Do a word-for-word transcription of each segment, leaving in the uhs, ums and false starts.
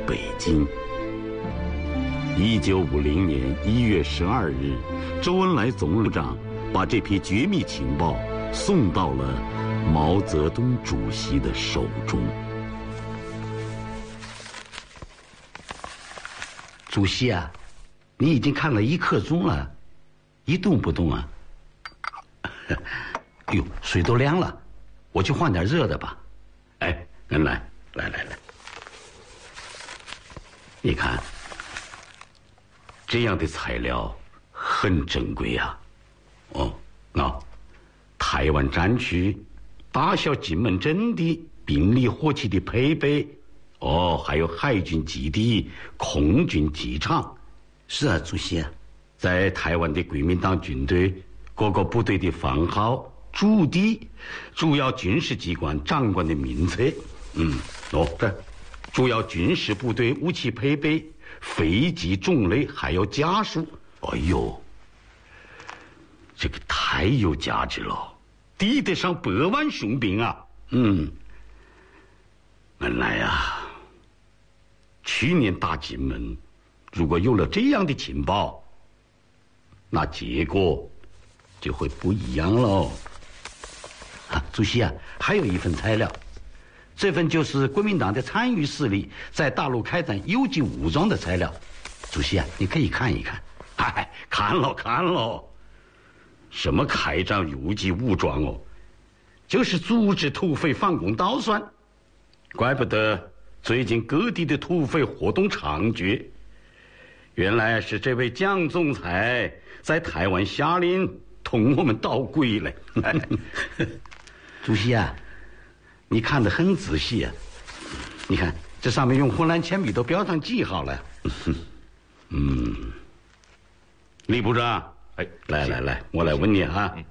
北京。一九五零年一月十二日，周恩来总理长把这批绝密情报送到了毛泽东主席的手中。 主席啊，你已经看了一刻钟了，一动不动啊。哎呦，水都凉了，我去换点热的吧。 哎，恩来，来来来，你看，这样的材料很珍贵啊。哦，那台湾战区大小金门阵地兵力火器的配备，哦，还有海军基地、空军机场。 是啊，主席啊， 在台湾的国民党军队各个部队的番号、驻地、主要军事机关长官的名册。嗯，哦，这主要军事部队武器配备、飞机种类还有家数。哎呦，这个太有价值了，抵得上百万雄兵啊！嗯，本来啊，去年打金门，如果有了这样的情报，那结果就会不一样喽。 啊，主席啊，还有一份材料，这份就是国民党的参与势力在大陆开展游击武装的材料。主席啊，你可以看一看。 哎，看了看了，什么开展游击武装哦，就是组织土匪反攻倒算。怪不得最近各地的土匪活动猖獗，原来是这位蒋总裁在台湾下令同我们捣鬼嘞。 主席啊，你看得很仔细啊，你看这上面用红蓝铅笔都标上记号了。 嗯，李部长，哎，来来来，我来问你哈，嗯、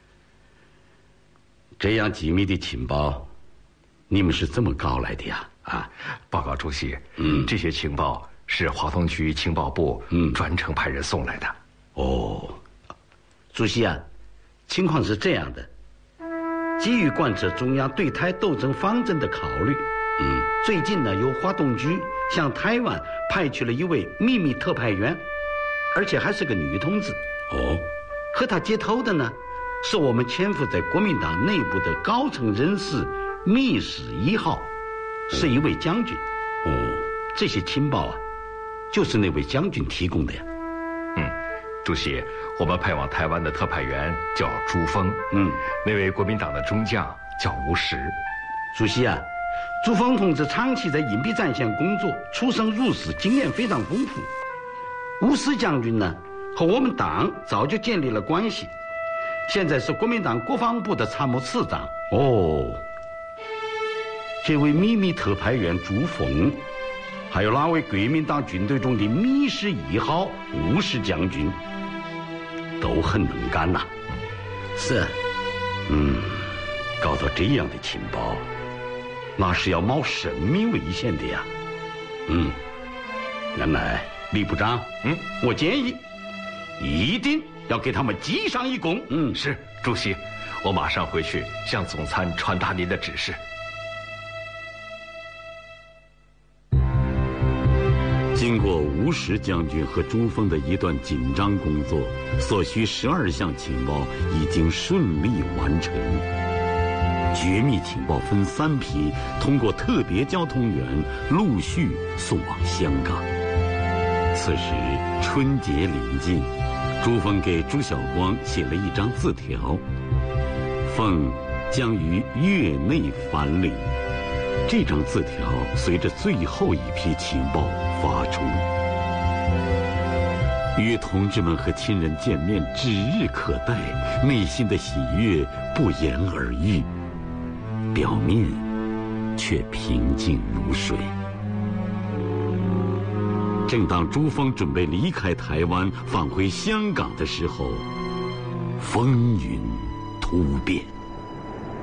这样机密的情报，你们是怎么搞来的呀？ 啊，报告主席，嗯，这些情报是华东局情报部嗯专程派人送来的。 哦，主席啊，情况是这样的，基于贯彻中央对台斗争方针的考虑，嗯，最近呢，由华东局向台湾派去了一位秘密特派员，而且还是个女同志。 哦， 和她接头的呢，是我们潜伏在国民党内部的高层人士密使一号，是一位将军。 哦， 这些情报啊，就是那位将军提供的呀。 嗯，主席，我们派往台湾的特派员叫朱峰， 嗯， 那位国民党的中将叫吴石。 主席啊，朱峰同志长期在隐蔽战线工作，出生入死，经验非常丰富。吴石将军呢，和我们党早就建立了关系，现在是国民党国防部的参谋次长。 哦，这位秘密特派员朱峰，还有那位国民党军队中的密使一号吴石将军，都很能干呐。 是， 嗯，搞到这样的情报，那是要冒生命危险的呀。嗯，原来李部长，嗯，我建议一定要给他们记上一功。 嗯，是，主席，我马上回去向总参传达您的指示。 经过吴石将军和朱峰的一段紧张工作，所需十二项情报已经顺利完成。绝密情报分三批，通过特别交通员陆续送往香港。此时春节临近，朱峰给朱晓光写了一张字条：奉将于月内返领。这张字条随着最后一批情报发出，与同志们和亲人见面指日可待，内心的喜悦不言而喻，表面却平静如水。正当朱峰准备离开台湾返回香港的时候，风云突变。